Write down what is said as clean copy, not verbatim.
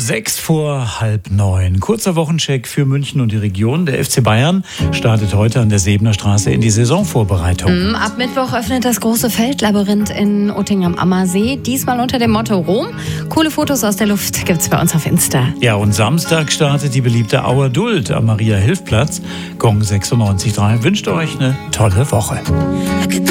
8:06. Kurzer Wochencheck für München und die Region. Der FC Bayern startet heute an der Sebener Straße in die Saisonvorbereitung. Ab Mittwoch öffnet das große Feldlabyrinth in Utting am Ammersee. Diesmal unter dem Motto Rom. Coole Fotos aus der Luft gibt's bei uns auf Insta. Ja, und Samstag startet die beliebte Auer Duld am Maria-Hilf-Platz. Gong 96.3 wünscht euch eine tolle Woche.